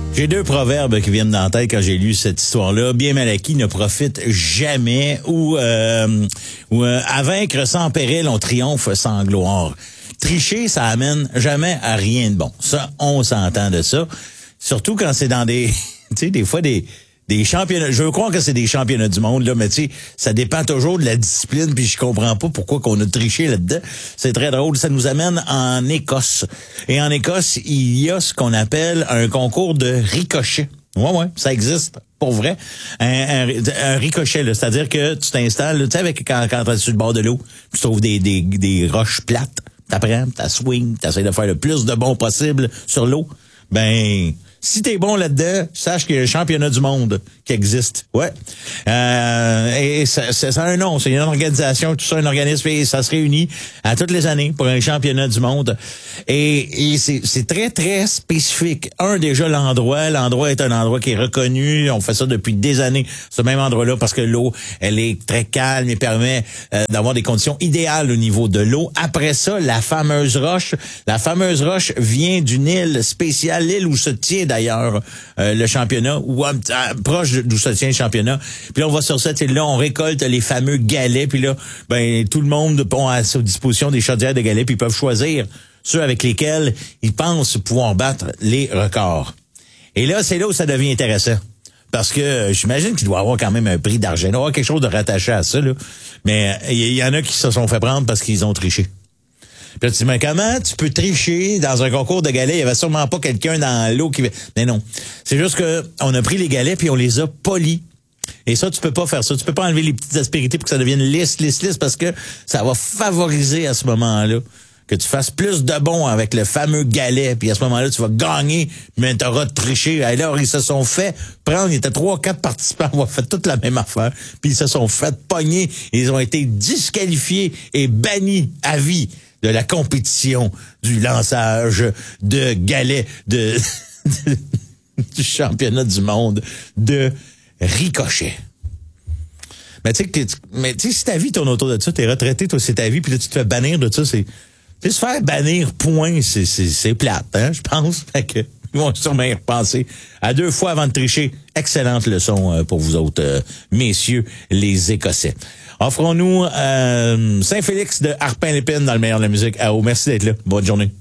J'ai deux proverbes qui viennent dans la tête quand j'ai lu cette histoire-là. Bien mal acquis ne profite jamais ou à vaincre sans péril, on triomphe sans gloire. Tricher, ça amène jamais à rien de bon. Ça, on s'entend de ça. Surtout quand c'est dans des, tu sais, des fois des championnats. Je veux croire que c'est des championnats du monde, là, mais tu sais, ça dépend toujours de la discipline, puis je comprends pas pourquoi qu'on a triché là-dedans. C'est très drôle. Ça nous amène en Écosse. Et en Écosse, il y a ce qu'on appelle un concours de ricochet. Ouais, ça existe. Pour vrai. Un ricochet, là. C'est-à-dire que tu t'installes, tu sais, avec quand tu es sur le bord de l'eau, tu trouves des roches plates. T'apprends, swing, t'essaies de faire le plus de bon possible sur l'eau. Ben, si t'es bon là-dedans, sache qu'il y a un championnat du monde qui existe. Ouais. Et ça a un nom. C'est une organisation, tout ça, un organisme, et ça se réunit à toutes les années pour un championnat du monde. Et c'est très, très spécifique. Déjà, l'endroit est un endroit qui est reconnu. On fait ça depuis des années, ce même endroit-là, parce que l'eau, elle est très calme et permet d'avoir des conditions idéales au niveau de l'eau. Après ça, la fameuse roche vient d'une île spéciale, l'île où se tient d'ailleurs le championnat, ou proche d'où se tient le championnat. Puis là, on va sur cette île-là, on récolte les fameux galets, puis là, ben tout le monde a à sa disposition des chaudières de galets, puis ils peuvent choisir ceux avec lesquels ils pensent pouvoir battre les records. Et là, c'est là où ça devient intéressant. Parce que j'imagine qu'il doit y avoir quand même un prix d'argent. Il doit y avoir quelque chose de rattaché à ça, là. Mais il y en a qui se sont fait prendre parce qu'ils ont triché. Puis là, tu dis, mais comment tu peux tricher dans un concours de galets? Il y avait sûrement pas quelqu'un dans l'eau qui... Mais non. C'est juste que on a pris les galets puis on les a polis. Et ça, tu peux pas faire ça. Tu peux pas enlever les petites aspérités pour que ça devienne lisse, parce que ça va favoriser à ce moment-là que tu fasses plus de bons avec le fameux galet. Puis à ce moment-là, tu vas gagner, mais tu auras triché. Alors, ils se sont fait prendre. Il y était 3-4 participants. On a fait toute la même affaire. Puis ils se sont fait pogner. Ils ont été disqualifiés et bannis à vie de la compétition du lançage de galets du championnat du monde de ricochet. Mais tu sais, si ta vie tourne autour de ça, t'es retraité, toi, c'est ta vie, puis là, tu te fais bannir de ça, se faire bannir, point, c'est plate, hein, je pense. Fait que, ils vont sûrement y repenser à 2 fois avant de tricher. Excellente leçon pour vous autres, messieurs, les Écossais. Offrons-nous Saint-Félix de Harpin-Lépine dans le meilleur de la musique. Merci d'être là. Bonne journée.